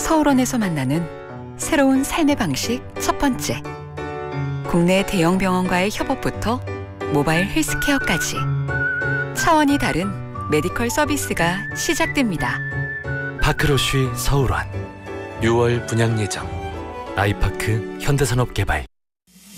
서울원에서 만나는 새로운 삶의 방식 첫 번째. 국내 대형 병원과의 협업부터 모바일 헬스케어까지 차원이 다른 메디컬 서비스가 시작됩니다. 파크로쉬 서울원 6월 분양 예정. 아이파크 현대산업개발.